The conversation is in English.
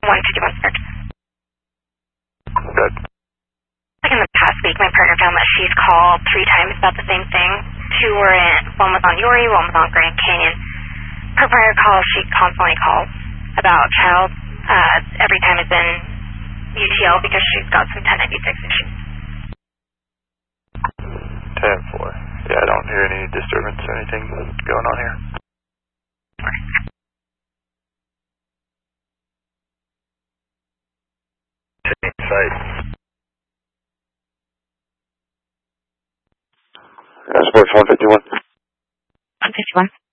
151 start. Good. Like in the past week, my partner found that she's called 3 times about the same thing. 2 were in, one was on Yori, one was on Grand Canyon. Her prior call, she constantly calls about child. Every time it's in UTL because she's got some 1096 issues. 10-4. Yeah, I don't hear any disturbance or anything going on here. Site. Sports 151. 151.